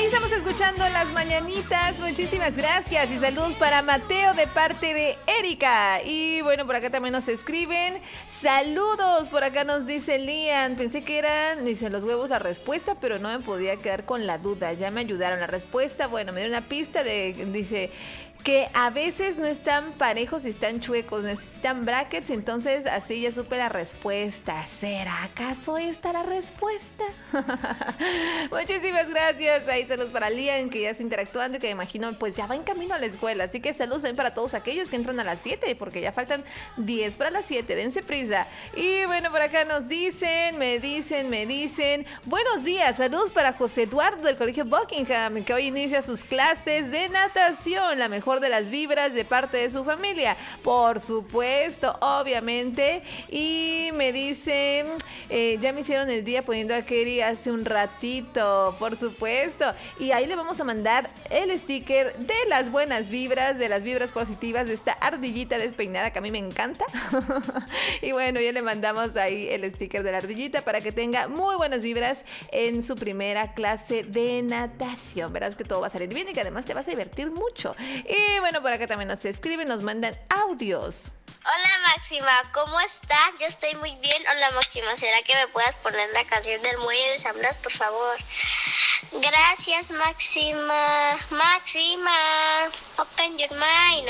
Ahí estamos escuchando las mañanitas. Muchísimas gracias y saludos para Mateo de parte de Erika. Y bueno, por acá también nos escriben. Saludos, por acá nos dice Lian. Pensé que eran, dicen los huevos la respuesta, pero no me podía quedar con la duda. Ya me ayudaron. La respuesta, bueno, me dieron una pista dice que a veces no están parejos y están chuecos, necesitan brackets, entonces así ya supe la respuesta. ¿Será acaso esta la respuesta? Muchísimas gracias. Ahí saludos para Lian, que ya está interactuando y que me imagino pues ya va en camino a la escuela. Así que saludos también para todos aquellos que entran a las 7, porque ya faltan 10 para las 7. Dense prisa. Y bueno, por acá nos dicen, me dicen. Buenos días, saludos para José Eduardo del Colegio Buckingham, que hoy inicia sus clases de natación. La mejor de las vibras de parte de su familia, por supuesto, obviamente. Y me dicen, ya me hicieron el día poniendo a Keri hace un ratito, por supuesto. Y ahí le vamos a mandar el sticker de las buenas vibras, de las vibras positivas de esta ardillita despeinada que a mí me encanta. Y bueno, ya le mandamos ahí el sticker de la ardillita para que tenga muy buenas vibras en su primera clase de natación. Verás que todo va a salir bien y que además te vas a divertir mucho. Y bueno, por acá también nos escriben, nos mandan audios. Hola Máxima, ¿cómo estás? Yo estoy muy bien. Hola Máxima, ¿será que me puedas poner la canción del Muelle de San Blas, por favor? Gracias Máxima. Máxima, Open Your Mind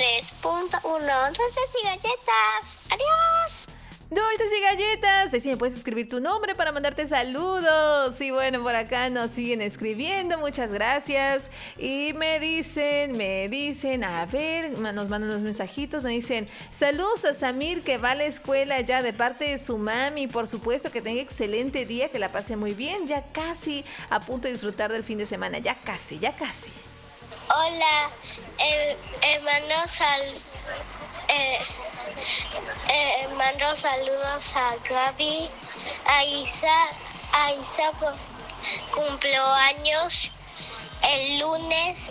93.1. Dulces y galletas. Adiós. Dulces y galletas. Ahí sí me puedes escribir tu nombre para mandarte saludos. Y bueno, por acá nos siguen escribiendo. Muchas gracias. Y me dicen, a ver, nos mandan unos mensajitos. Me dicen, saludos a Samir que va a la escuela ya de parte de su mami. Por supuesto que tenga excelente día, que la pase muy bien. Ya casi a punto de disfrutar del fin de semana. Ya casi. Hola, mando saludos a Gaby, a Isa cumplió años el lunes,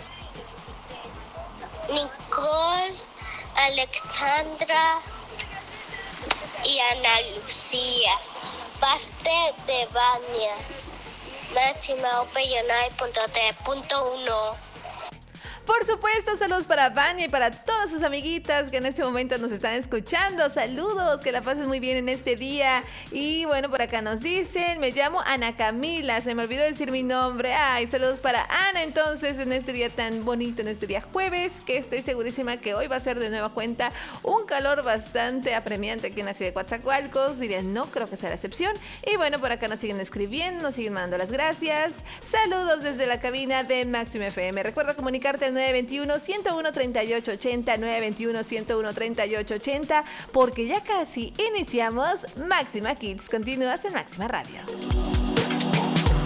Nicole, Alexandra y Ana Lucía, parte de Vania, Máxima Opeyonai.t.1. Por supuesto, saludos para Vania y para todas sus amiguitas que en este momento nos están escuchando. Saludos, que la pasen muy bien en este día. Y bueno, por acá nos dicen, me llamo Ana Camila, se me olvidó decir mi nombre. Ay, saludos para Ana entonces en este día tan bonito, en este día jueves, que estoy segurísima que hoy va a ser de nueva cuenta un calor bastante apremiante aquí en la ciudad de Coatzacoalcos. Diría, no creo que sea la excepción. Y bueno, por acá nos siguen escribiendo, nos siguen mandando las gracias. Saludos desde la cabina de Máxima FM. Recuerda comunicarte al 921-101-3880, 921-101-3880, porque ya casi iniciamos Máxima Kids. Continúas en Máxima Radio.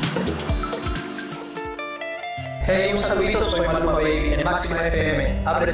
Hey, un saludito, soy Maluma Baby en Máxima FM. Abre